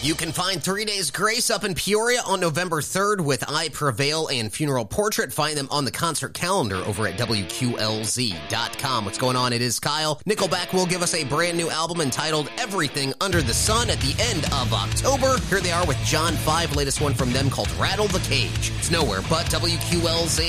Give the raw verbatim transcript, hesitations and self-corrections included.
You can find Three Days Grace up in Peoria on November third with I Prevail and Funeral Portrait. Find them on the concert calendar over at W Q L Z dot com. What's going on? It is Kyle. Nickelback will give us a brand new album entitled Everything Under the Sun at the end of October. Here they are with John five, latest one from them called Rattle the Cage. It's nowhere but W Q L Z.